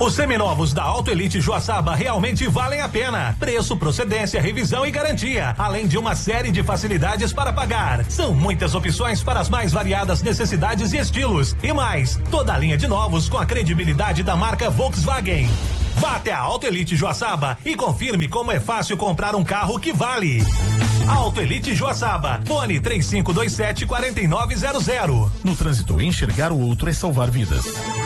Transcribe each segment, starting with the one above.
Os seminovos da Auto Elite Joaçaba realmente valem a pena. Preço, procedência, revisão e garantia, além de uma série de facilidades para pagar. São muitas opções para as mais variadas necessidades e estilos. E mais, toda a linha de novos com a credibilidade da marca Volkswagen. Vá até a Auto Elite Joaçaba e confirme como é fácil comprar um carro que vale. Auto Elite Joaçaba, fone 3527-4900. No trânsito, enxergar o outro é salvar vidas.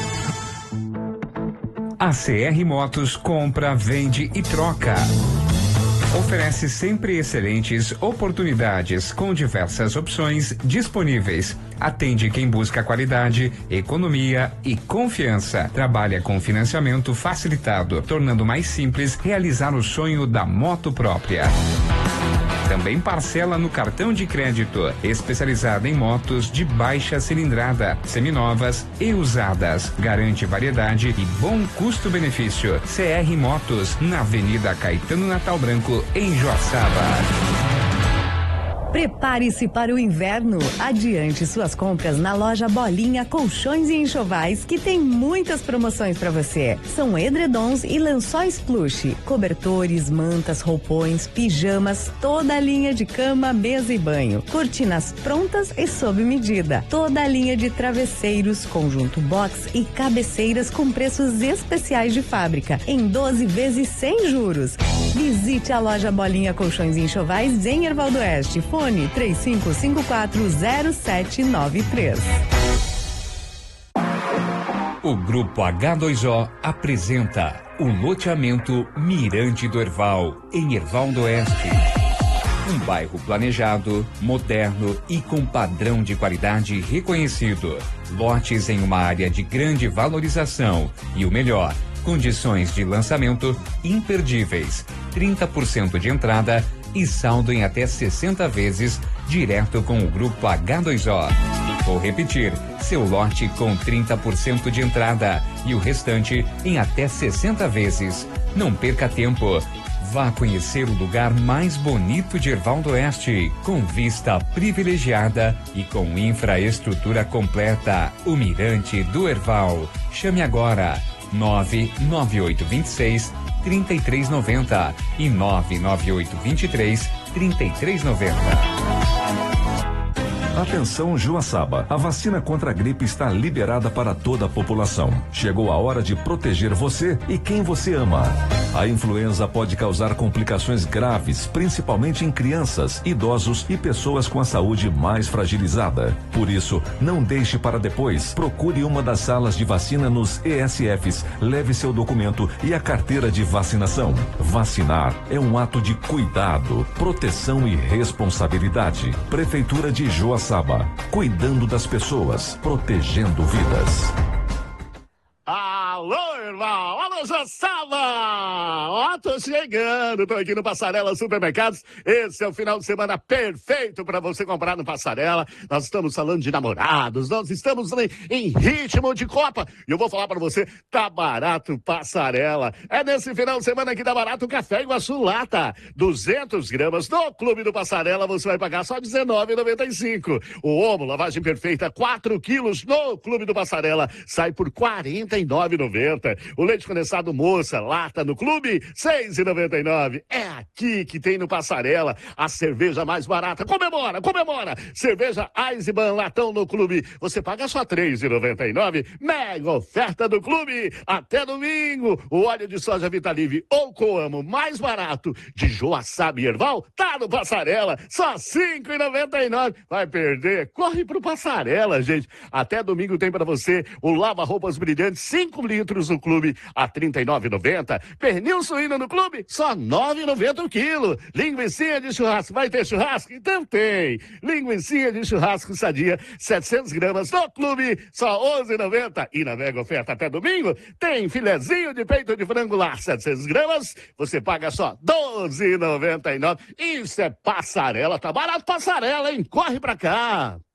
A CR Motos compra, vende e troca. Oferece sempre excelentes oportunidades com diversas opções disponíveis. Atende quem busca qualidade, economia e confiança. Trabalha com financiamento facilitado, tornando mais simples realizar o sonho da moto própria. Também parcela no cartão de crédito, especializada em motos de baixa cilindrada, seminovas e usadas. Garante variedade e bom custo-benefício. CR Motos, na Avenida Caetano Natal Branco, em Joaçaba. Prepare-se para o inverno. Adiante suas compras na loja Bolinha Colchões e Enxovais, que tem muitas promoções para você. São edredons e lençóis plush, cobertores, mantas, roupões, pijamas, toda a linha de cama, mesa e banho, cortinas prontas e sob medida, toda a linha de travesseiros, conjunto box e cabeceiras com preços especiais de fábrica, em 12 vezes sem juros. Visite a loja Bolinha Colchões e Enxovais em Erval do Oeste. Fone 35540793. O Grupo H2O apresenta o loteamento Mirante do Erval, em Erval do Oeste. Um bairro planejado, moderno e com padrão de qualidade reconhecido. Lotes em uma área de grande valorização e o melhor, condições de lançamento imperdíveis. 30% de entrada e saldo em até 60 vezes, direto com o Grupo H2O. Vou repetir, seu lote com 30% de entrada e o restante em até 60 vezes. Não perca tempo. Vá conhecer o lugar mais bonito de Erval do Oeste, com vista privilegiada e com infraestrutura completa. O Mirante do Erval. Chame agora 99826-3390 e 99823-3390. Atenção Joaçaba, a vacina contra a gripe está liberada para toda a população. Chegou a hora de proteger você e quem você ama. A influenza pode causar complicações graves, principalmente em crianças, idosos e pessoas com a saúde mais fragilizada. Por isso, não deixe para depois. Procure uma das salas de vacina nos ESFs, leve seu documento e a carteira de vacinação. Vacinar é um ato de cuidado, proteção e responsabilidade. Prefeitura de Joaçaba, cuidando das pessoas, protegendo vidas. Alô, irmão! Alô, Joaçaba! Ó, tô chegando, tô aqui no Passarela Supermercados. Esse é o final de semana perfeito para você comprar no Passarela. Nós estamos falando de namorados, nós estamos em ritmo de Copa. E eu vou falar para você, tá barato Passarela. É nesse final de semana que tá barato o café Iguaçu Lata. 200 gramas no Clube do Passarela, você vai pagar só R$19,95. O Omo, lavagem perfeita, 4 quilos no Clube do Passarela, sai por R$49,90. O leite condensado Moça, lata no Clube, R$6,99. É aqui que tem no Passarela a cerveja mais barata. Comemora, comemora! Cerveja Eisenbahn latão no Clube, você paga só R$3,99. Mega oferta do Clube, até domingo. O óleo de soja Vitalive ou Coamo mais barato de Joaçaba e Erval, tá no Passarela, só R$5,99. Vai perder? Corre pro Passarela, gente. Até domingo tem pra você o lava-roupas brilhantes 5 litros no Clube a R$39,90. Pernil suíno no Clube, só R$9,90 o quilo. Linguicinha de churrasco, vai ter churrasco? Então tem. Linguicinha de churrasco Sadia, 700 gramas no Clube, só R$11,90. E na mega oferta até domingo, tem filezinho de peito de frango lá, 700 gramas, você paga só R$12,99. Isso é Passarela, tá barato Passarela, hein? Corre pra cá.